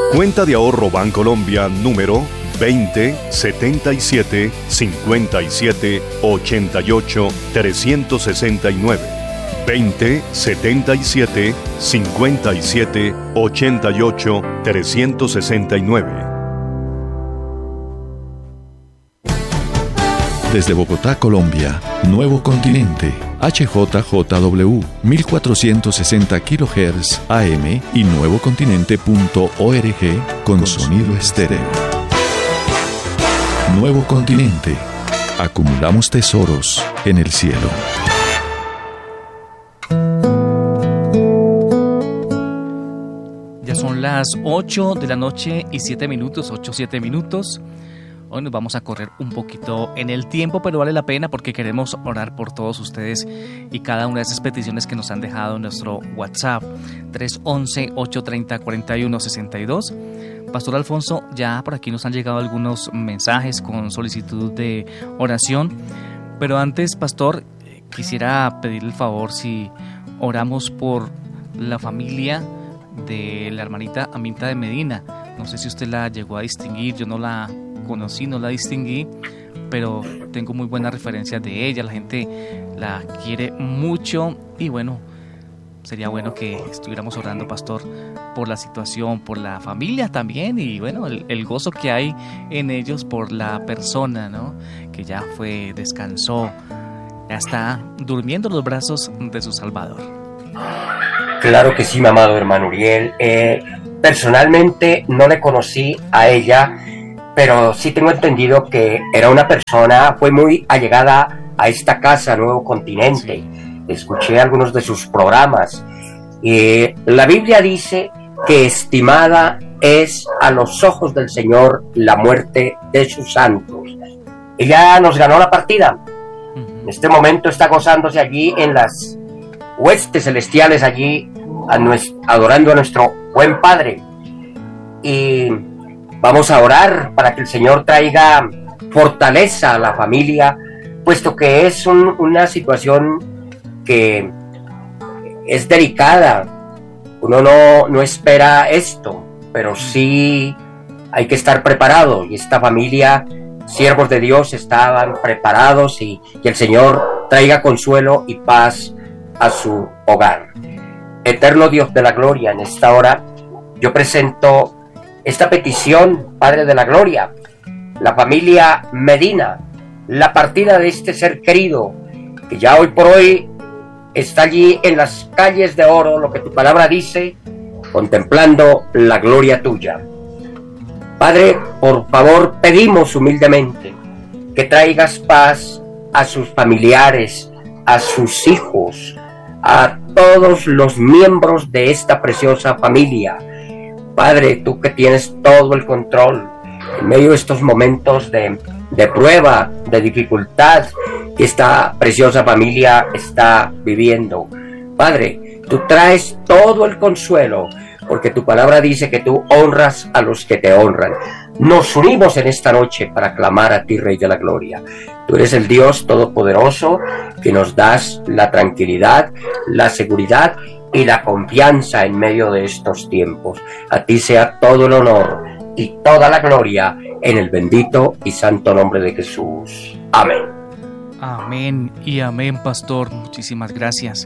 Cuenta de ahorro Bancolombia número 20-77-57-88-369. 20-77-57-88-369. Desde Bogotá, Colombia, Nuevo Continente, HJJW, 1460 kHz AM y nuevocontinente.org con sonido estéreo. Nuevo Continente. Acumulamos tesoros en el cielo. Ya son las 8 de la noche y 7 minutos, 7 minutos. Hoy nos vamos a correr un poquito en el tiempo, pero vale la pena porque queremos orar por todos ustedes y cada una de esas peticiones que nos han dejado en nuestro WhatsApp 311-830-4162. Pastor Alfonso, ya por aquí nos han llegado algunos mensajes con solicitud de oración, pero antes, Pastor, quisiera pedirle el favor si oramos por la familia de la hermanita Aminta de Medina. No sé si usted la llegó a distinguir, yo no la conocí, no la distinguí, pero tengo muy buenas referencias de ella, la gente la quiere mucho y bueno, sería bueno que estuviéramos orando, Pastor, por la situación, por la familia también y bueno, el gozo que hay en ellos por la persona, ¿no? Que ya descansó, ya está durmiendo en los brazos de su Salvador. Claro que sí, mi amado hermano Uriel. Personalmente no le conocí a ella, pero sí tengo entendido que era una persona, fue muy allegada a esta casa, Nuevo Continente. Sí. Escuché algunos de sus programas. La Biblia dice que estimada es a los ojos del Señor la muerte de sus santos. Ella nos ganó la partida. En este momento está gozándose allí en las huestes celestiales, allí adorando a nuestro buen Padre. Y vamos a orar para que el Señor traiga fortaleza a la familia, puesto que es una situación que es delicada. Uno no espera esto, pero sí hay que estar preparado. Y esta familia, siervos de Dios, estaban preparados y el Señor traiga consuelo y paz a su hogar. Eterno Dios de la gloria, en esta hora yo presento esta petición, Padre de la gloria, la familia Medina, la partida de este ser querido, que ya hoy por hoy está allí en las calles de oro, lo que tu palabra dice, contemplando la gloria tuya. Padre, por favor, pedimos humildemente que traigas paz a sus familiares, a sus hijos, a todos los miembros de esta preciosa familia. Padre, tú que tienes todo el control en medio de estos momentos de prueba, de dificultad que esta preciosa familia está viviendo. Padre, tú traes todo el consuelo, porque tu palabra dice que tú honras a los que te honran. Nos unimos en esta noche para clamar a ti, Rey de la Gloria. Tú eres el Dios Todopoderoso que nos das la tranquilidad, la seguridad y la confianza en medio de estos tiempos. A ti sea todo el honor y toda la gloria en el bendito y santo nombre de Jesús. Amén. Amén y amén, Pastor. Muchísimas gracias.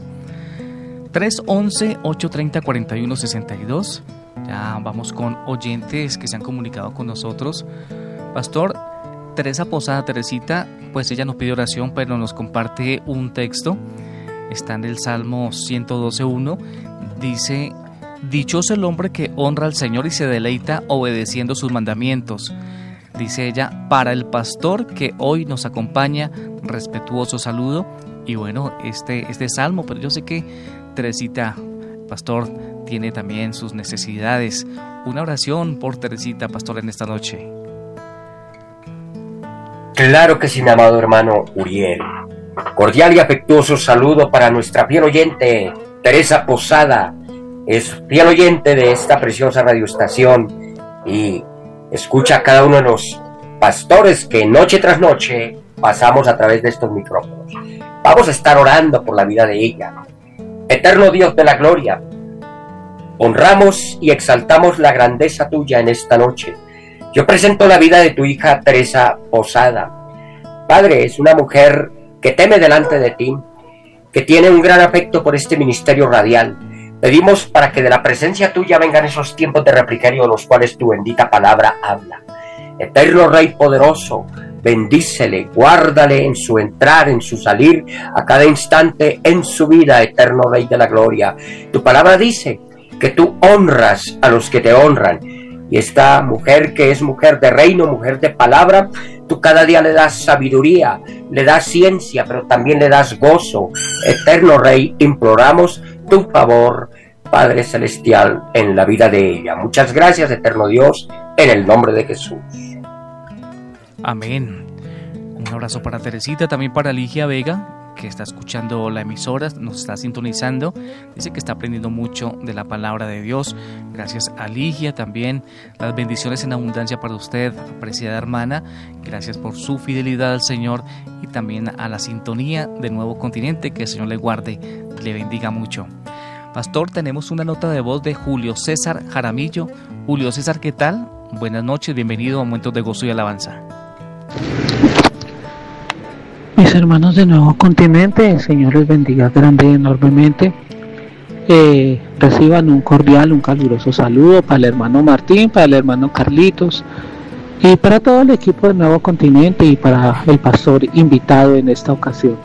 311-830-4162. Ya vamos con oyentes que se han comunicado con nosotros. Pastor, Teresa Posada, Teresita, pues ella nos pide oración, pero nos comparte un texto. Está en el Salmo 112:1. Dice: dichoso el hombre que honra al Señor y se deleita obedeciendo sus mandamientos. Dice ella, para el pastor que hoy nos acompaña, respetuoso saludo. Y bueno, este salmo, pero yo sé que Teresita, pastor, tiene también sus necesidades. Una oración por Teresita, pastor, en esta noche. Claro que sí, mi amado hermano Uriel. Cordial y afectuoso saludo para nuestra fiel oyente, Teresa Posada. Es fiel oyente de esta preciosa radioestación y escucha a cada uno de los pastores que noche tras noche pasamos a través de estos micrófonos. Vamos a estar orando por la vida de ella. Eterno Dios de la gloria, honramos y exaltamos la grandeza tuya en esta noche. Yo presento la vida de tu hija Teresa Posada. Padre, es una mujer que teme delante de ti, que tiene un gran afecto por este ministerio radial. Pedimos para que de la presencia tuya vengan esos tiempos de refrigerio de los cuales tu bendita palabra habla. Eterno Rey poderoso, bendícele, guárdale en su entrar, en su salir, a cada instante en su vida, eterno Rey de la gloria. Tu palabra dice que tú honras a los que te honran. Y esta mujer que es mujer de reino, mujer de palabra, tú cada día le das sabiduría, le das ciencia, pero también le das gozo. Eterno Rey, imploramos tu favor, Padre Celestial, en la vida de ella. Muchas gracias, eterno Dios, en el nombre de Jesús. Amén. Un abrazo para Teresita, también para Ligia Vega, que está escuchando la emisora, nos está sintonizando, dice que está aprendiendo mucho de la palabra de Dios. Gracias a Ligia también, las bendiciones en abundancia para usted, apreciada hermana, gracias por su fidelidad al Señor y también a la sintonía de Nuevo Continente, que el Señor le guarde y le bendiga mucho. Pastor, tenemos una nota de voz de Julio César Jaramillo. Julio César, ¿qué tal? Buenas noches, bienvenido a Momentos de Gozo y Alabanza. Mis hermanos de Nuevo Continente, el Señor les bendiga grande y enormemente. Reciban un cordial, un caluroso saludo para el hermano Martín, para el hermano Carlitos y para todo el equipo de Nuevo Continente y para el pastor invitado en esta ocasión.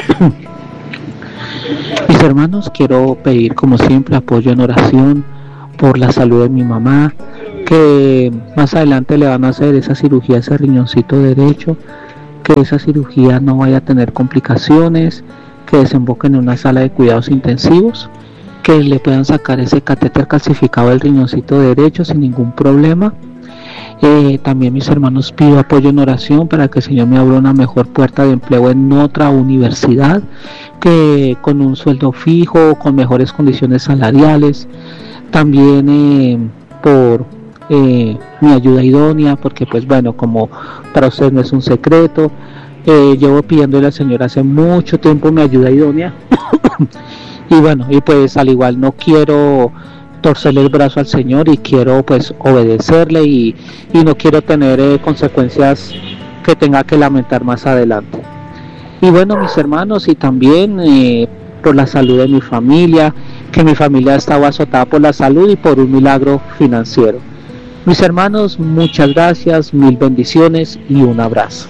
Mis hermanos, quiero pedir como siempre apoyo en oración por la salud de mi mamá, que más adelante le van a hacer esa cirugía, ese riñoncito derecho, que esa cirugía no vaya a tener complicaciones, que desemboque en una sala de cuidados intensivos, que le puedan sacar ese catéter calcificado del riñoncito derecho sin ningún problema. También, mis hermanos, pido apoyo en oración para que el Señor me abra una mejor puerta de empleo en otra universidad, que con un sueldo fijo, con mejores condiciones salariales. También por mi ayuda idónea, porque pues bueno, como para usted no es un secreto, llevo pidiéndole al Señor hace mucho tiempo mi ayuda idónea y bueno, y pues al igual no quiero torcerle el brazo al Señor y quiero pues obedecerle y no quiero tener consecuencias que tenga que lamentar más adelante. Y bueno, mis hermanos, y también por la salud de mi familia, que mi familia estaba azotada por la salud y por un milagro financiero. Mis hermanos, muchas gracias, mil bendiciones y un abrazo.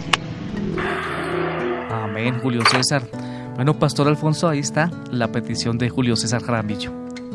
Amén, Julio César. Bueno, Pastor Alfonso, ahí está la petición de Julio César Jaramillo.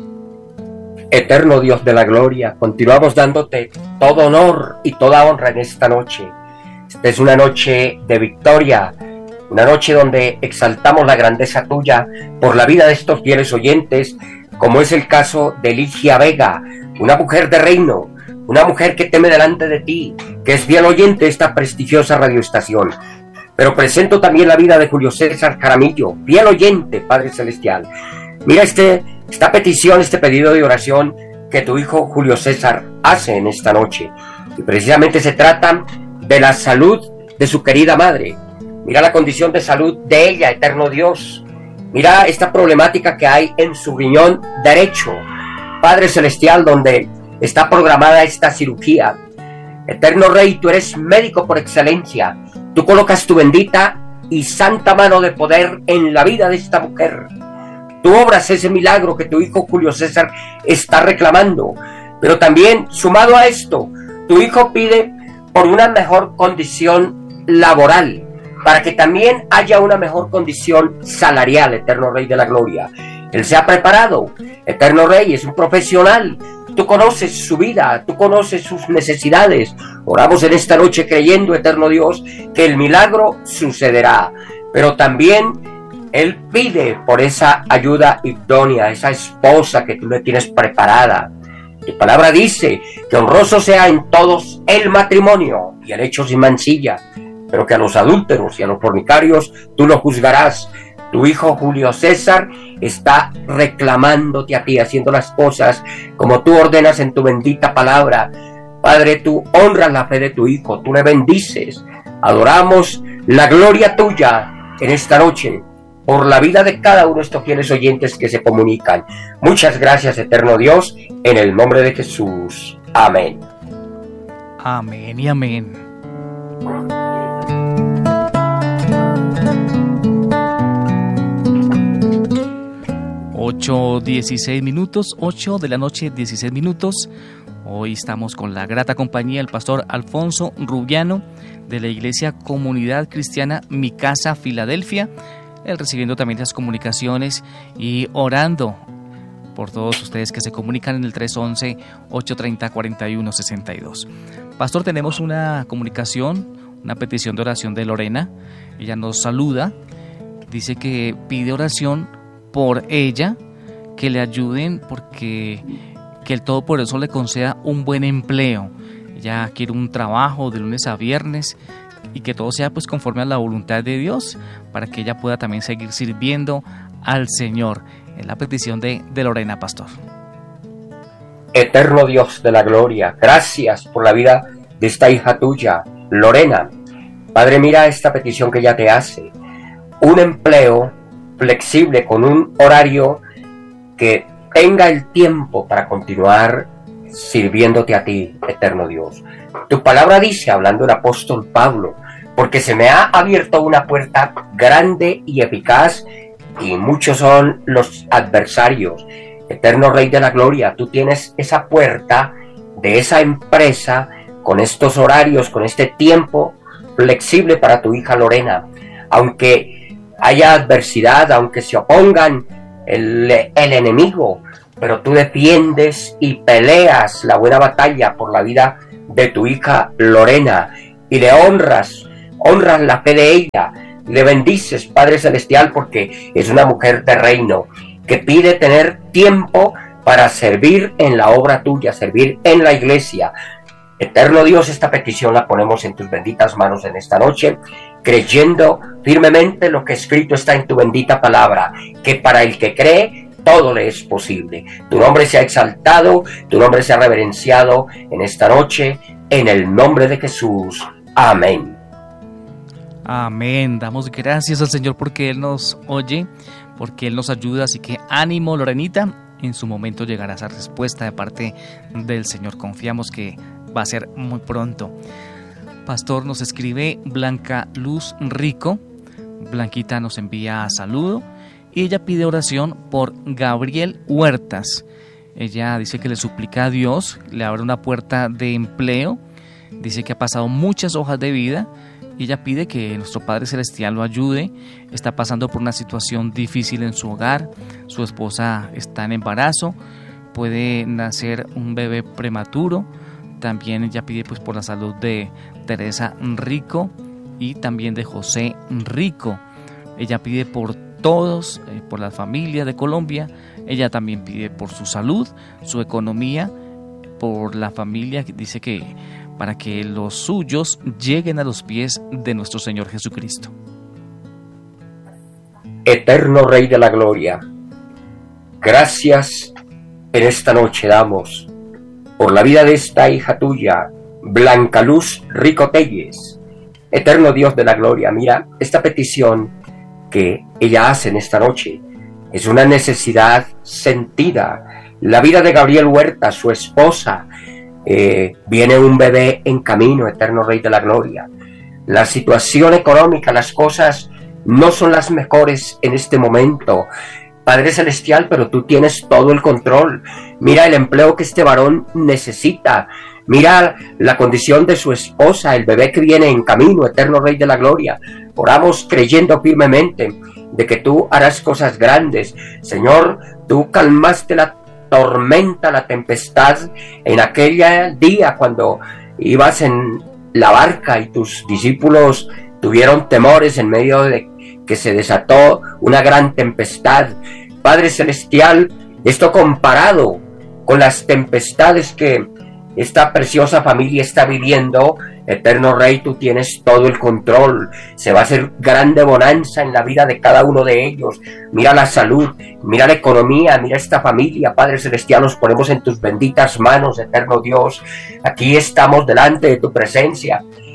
Eterno Dios de la gloria, continuamos dándote todo honor y toda honra en esta noche. Esta es una noche de victoria, una noche donde exaltamos la grandeza tuya por la vida de estos fieles oyentes, como es el caso de Ligia Vega, una mujer de reino, una mujer que teme delante de ti, que es fiel oyente de esta prestigiosa radioestación. Pero presento también la vida de Julio César Jaramillo, fiel oyente, Padre Celestial. Mira esta petición, este pedido de oración que tu hijo Julio César hace en esta noche. Y precisamente se trata de la salud de su querida madre. Mira la condición de salud de ella, eterno Dios. Mira esta problemática que hay en su riñón derecho, Padre Celestial, donde está programada esta cirugía. Eterno Rey, tú eres médico por excelencia. Tú colocas tu bendita y santa mano de poder en la vida de esta mujer. Tú obras ese milagro que tu hijo Julio César está reclamando. Pero también, sumado a esto, tu hijo pide por una mejor condición laboral, para que también haya una mejor condición salarial, eterno Rey de la gloria. Él se ha preparado, eterno Rey, es un profesional. Tú conoces su vida, tú conoces sus necesidades. Oramos en esta noche creyendo, eterno Dios, que el milagro sucederá. Pero también él pide por esa ayuda idónea, esa esposa que tú le tienes preparada. Tu palabra dice que honroso sea en todos el matrimonio y el hecho sin mancilla, pero que a los adúlteros y a los fornicarios tú los juzgarás. Tu hijo Julio César está reclamándote a ti, haciendo las cosas como tú ordenas en tu bendita palabra. Padre, tú honras la fe de tu hijo, tú le bendices. Adoramos la gloria tuya en esta noche por la vida de cada uno de estos fieles oyentes que se comunican. Muchas gracias, eterno Dios, en el nombre de Jesús. Amén. Amén y amén. Ocho 16 minutos, 8 de la noche, 16 minutos. Hoy estamos con la grata compañía del pastor Alfonso Rubiano de la Iglesia Comunidad Cristiana Mi Casa, Filadelfia. Él recibiendo también las comunicaciones y orando por todos ustedes que se comunican en el 311-830-4162. Pastor, tenemos una comunicación, una petición de oración de Lorena. Ella nos saluda, dice que pide oración por ella, que le ayuden porque que el Todopoderoso le conceda un buen empleo. Ella quiere un trabajo de lunes a viernes y que todo sea pues conforme a la voluntad de Dios para que ella pueda también seguir sirviendo al Señor. Es la petición de Lorena, pastor. Eterno Dios de la gloria, gracias por la vida de esta hija tuya, Lorena. Padre, mira esta petición que ella te hace. Un empleo flexible con un horario que tenga el tiempo para continuar sirviéndote a ti, eterno Dios. Tu palabra dice, hablando el apóstol Pablo, porque se me ha abierto una puerta grande y eficaz y muchos son los adversarios. Eterno Rey de la Gloria, tú tienes esa puerta de esa empresa con estos horarios, con este tiempo flexible para tu hija Lorena. Aunque haya adversidad, aunque se opongan el enemigo, pero tú defiendes y peleas la buena batalla por la vida de tu hija Lorena y le honras la fe de ella, le bendices, Padre Celestial, porque es una mujer de reino que pide tener tiempo para servir en la obra tuya, servir en la iglesia. Eterno Dios, esta petición la ponemos en tus benditas manos en esta noche, creyendo firmemente lo que escrito está en tu bendita palabra, que para el que cree, todo le es posible. Tu nombre sea exaltado, tu nombre sea reverenciado en esta noche, en el nombre de Jesús. Amén. Amén. Damos gracias al Señor porque Él nos oye, porque Él nos ayuda. Así que ánimo, Lorenita. En su momento llegará esa respuesta de parte del Señor. Confiamos que va a ser muy pronto. Pastor, nos escribe Blanca Luz Rico. Blanquita nos envía saludo y ella pide oración por Gabriel Huertas. Ella dice que le suplica a Dios, le abre una puerta de empleo. Dice que ha pasado muchas hojas de vida y ella pide que nuestro Padre Celestial lo ayude. Está pasando por una situación difícil en su hogar. Su esposa está en embarazo, puede nacer un bebé prematuro. También ella pide pues por la salud de Teresa Rico y también de José Rico. Ella pide por todos, por las familias de Colombia. Ella también pide por su salud, su economía, por la familia. Dice que para que los suyos lleguen a los pies de nuestro Señor Jesucristo. Eterno Rey de la Gloria, gracias en esta noche damos por la vida de esta hija tuya, Blanca Luz Rico Telles. Eterno Dios de la Gloria, mira, esta petición que ella hace en esta noche es una necesidad sentida. La vida de Gabriel Huerta, su esposa, viene un bebé en camino, eterno Rey de la Gloria. La situación económica, las cosas no son las mejores en este momento, Padre Celestial, pero tú tienes todo el control. Mira el empleo que este varón necesita. Mira la condición de su esposa, el bebé que viene en camino, eterno Rey de la Gloria. Oramos creyendo firmemente de que tú harás cosas grandes. Señor, tú calmaste la tormenta, la tempestad en aquel día cuando ibas en la barca y tus discípulos tuvieron temores en medio de que se desató una gran tempestad. Padre Celestial, esto comparado con las tempestades que esta preciosa familia está viviendo, eterno Rey, tú tienes todo el control. Se va a hacer grande bonanza en la vida de cada uno de ellos. Mira la salud, mira la economía, mira esta familia. Padre Celestial, nos ponemos en tus benditas manos, eterno Dios. Aquí estamos delante de tu presencia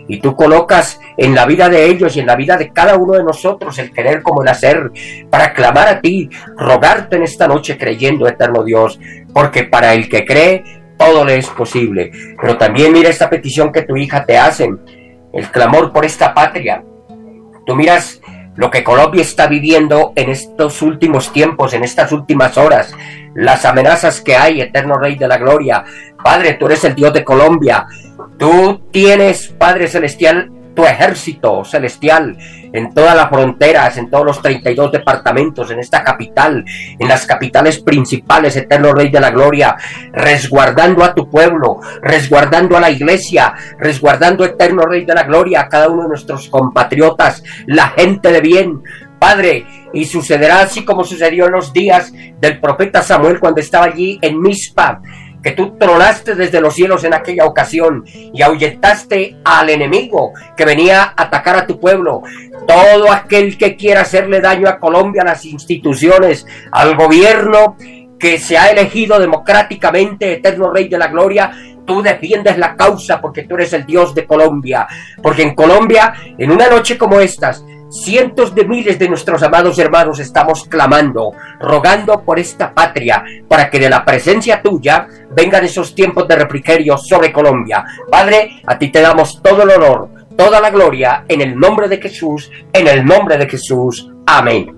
y tú colocas en la vida de ellos y en la vida de cada uno de nosotros el querer como el hacer, para clamar a ti, rogarte en esta noche creyendo, eterno Dios, porque para el que cree, todo le es posible. Pero también mira esta petición que tu hija te hace, el clamor por esta patria. Tú miras lo que Colombia está viviendo en estos últimos tiempos, en estas últimas horas, las amenazas que hay, eterno Rey de la Gloria. Padre, tú eres el Dios de Colombia. Tú tienes, Padre Celestial, tu ejército celestial en todas las fronteras, en todos los 32 departamentos, en esta capital, en las capitales principales, eterno Rey de la Gloria, resguardando a tu pueblo, resguardando a la iglesia, resguardando, eterno Rey de la Gloria, a cada uno de nuestros compatriotas, la gente de bien, Padre, y sucederá así como sucedió en los días del profeta Samuel cuando estaba allí en Mizpa, que tú tronaste desde los cielos en aquella ocasión y ahuyentaste al enemigo que venía a atacar a tu pueblo. Todo aquel que quiera hacerle daño a Colombia, a las instituciones, al gobierno que se ha elegido democráticamente, eterno Rey de la Gloria, tú defiendes la causa porque tú eres el Dios de Colombia. Porque en Colombia, en una noche como estas, cientos de miles de nuestros amados hermanos estamos clamando, rogando por esta patria, para que de la presencia tuya vengan esos tiempos de refrigerio sobre Colombia. Padre, a ti te damos todo el honor, toda la gloria, en el nombre de Jesús, en el nombre de Jesús. Amén.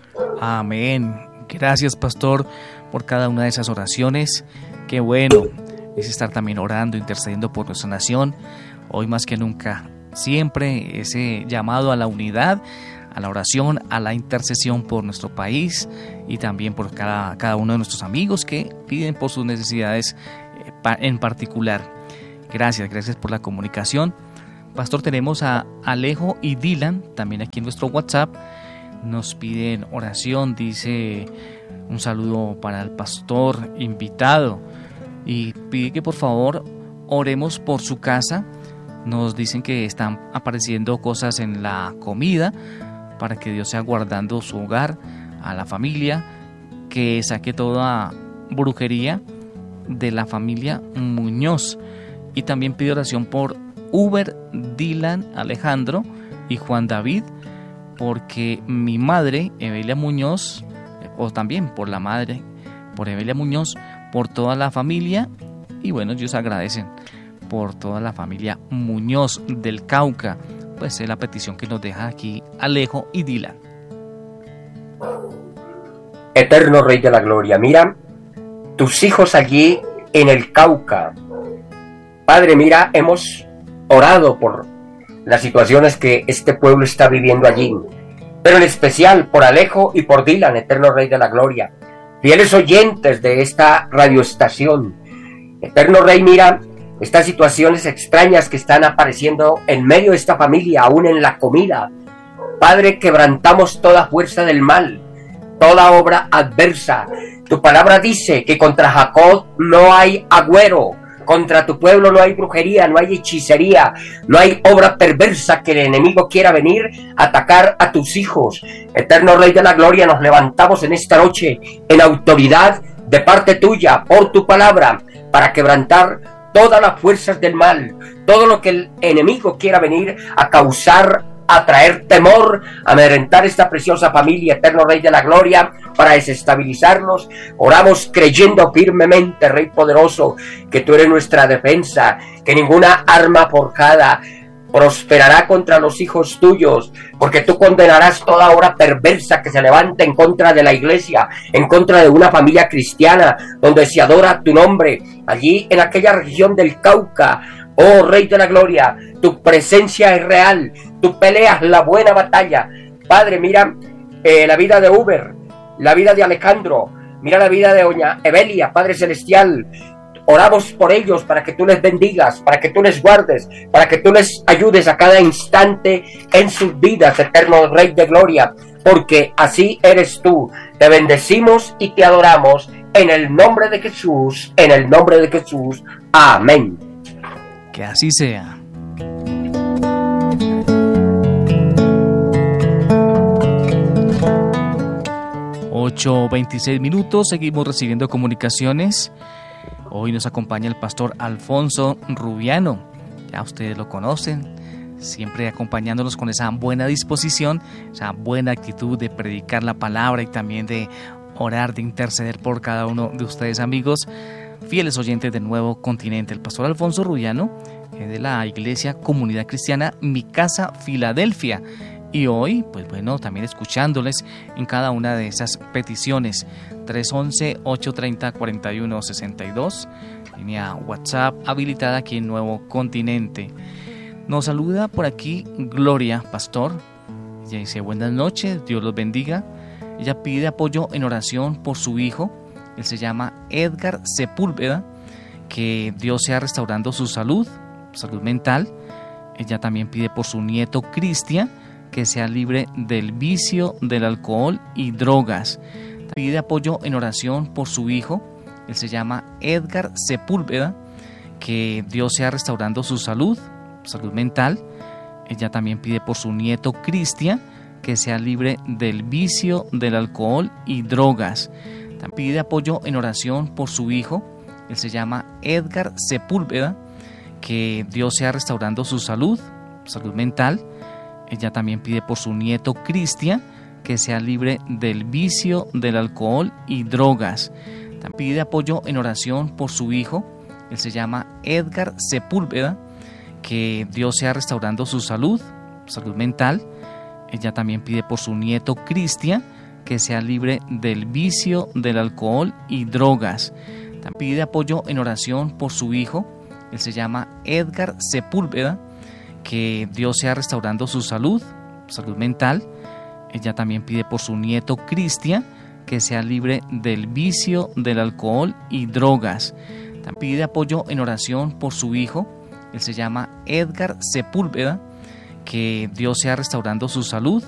Amén. Gracias, pastor, por cada una de esas oraciones. Qué bueno es estar también orando, intercediendo por nuestra nación, hoy más que nunca. Siempre ese llamado a la unidad, a la oración, a la intercesión por nuestro país y también por cada uno de nuestros amigos que piden por sus necesidades en particular. Gracias por la comunicación. Pastor, tenemos a Alejo y Dylan también aquí en nuestro WhatsApp. Nos piden oración, dice un saludo para el pastor invitado y pide que por favor oremos por su casa. Nos dicen que están apareciendo cosas en la comida, para que Dios sea guardando su hogar, a la familia, que saque toda brujería de la familia Muñoz. Y también pide oración por Uber, Dylan, Alejandro y Juan David, porque mi madre, Evelia Muñoz, o también por la madre, por Evelia Muñoz, por toda la familia, y bueno, ellos agradecen por toda la familia Muñoz del Cauca. Pues es la petición que nos deja aquí Alejo y Dylan. Eterno Rey de la Gloria, mira tus hijos allí en el Cauca. Padre, mira, hemos orado por las situaciones que este pueblo está viviendo allí, pero en especial por Alejo y por Dylan, eterno Rey de la Gloria, fieles oyentes de esta radioestación. Eterno Rey, mira estas situaciones extrañas que están apareciendo en medio de esta familia, aún en la comida. Padre, quebrantamos toda fuerza del mal, toda obra adversa. Tu palabra dice que contra Jacob no hay agüero, contra tu pueblo no hay brujería, no hay hechicería, no hay obra perversa que el enemigo quiera venir a atacar a tus hijos. Eterno Rey de la Gloria, nos levantamos en esta noche en autoridad de parte tuya, por tu palabra, para quebrantar todas las fuerzas del mal, todo lo que el enemigo quiera venir a causar, a traer temor, a amedrentar esta preciosa familia, eterno Rey de la Gloria, para desestabilizarlos. Oramos creyendo firmemente, Rey poderoso, que tú eres nuestra defensa, que ninguna arma forjada prosperará contra los hijos tuyos, porque tú condenarás toda obra perversa que se levante en contra de la iglesia, en contra de una familia cristiana, donde se adora tu nombre, allí en aquella región del Cauca. Oh Rey de la Gloria, tu presencia es real, tú peleas la buena batalla. Padre, mira la vida de Uber, la vida de Alejandro, mira la vida de doña Evelia, Padre Celestial. Oramos por ellos para que tú les bendigas, para que tú les guardes, para que tú les ayudes a cada instante en sus vidas, eterno Rey de Gloria, porque así eres tú. Te bendecimos y te adoramos en el nombre de Jesús, en el nombre de Jesús. Amén. Que así sea. (8:26) Seguimos recibiendo comunicaciones. Hoy nos acompaña el pastor Alfonso Rubiano. Ya ustedes lo conocen, siempre acompañándonos con esa buena disposición, esa buena actitud de predicar la palabra y también de orar, de interceder por cada uno de ustedes, amigos, fieles oyentes del Nuevo Continente. El pastor Alfonso Rullano, de la Iglesia Comunidad Cristiana Mi Casa, Filadelfia. Y hoy, pues bueno, también escuchándoles en cada una de esas peticiones. 311-830-4162, línea WhatsApp habilitada aquí en Nuevo Continente. Nos saluda por aquí Gloria, pastor. Ella dice: buenas noches, Dios los bendiga. Ella pide apoyo en oración por su hijo. Él se llama Edgar Sepúlveda, que Dios sea restaurando su salud mental. Ella también pide por su nieto Cristian, que sea libre del vicio del alcohol y drogas. Pide apoyo en oración por su hijo. Él se llama Edgar Sepúlveda, que Dios sea restaurando su salud mental. Ella también pide por su nieto Cristian, que sea libre del vicio del alcohol y drogas. Pide apoyo en oración por su hijo. Él se llama Edgar Sepúlveda, que Dios sea restaurando su salud mental. Ella también pide por su nieto Cristian, que sea libre del vicio del alcohol y drogas. Pide apoyo en oración por su hijo. Él se llama Edgar Sepúlveda, que Dios sea restaurando su salud mental. Ella también pide por su nieto Cristian, que sea libre del vicio del alcohol y drogas. Pide apoyo en oración por su hijo. Él se llama Edgar Sepúlveda, que Dios sea restaurando su salud mental. Ella también pide por su nieto Cristian, que sea libre del vicio del alcohol y drogas. Pide apoyo en oración por su hijo. Él se llama Edgar Sepúlveda, que Dios sea restaurando su salud